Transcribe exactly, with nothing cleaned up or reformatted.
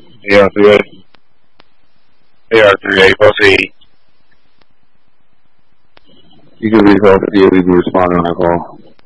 A R three eight. A R three eight, what's he? You can recall, see if we can respond on that call.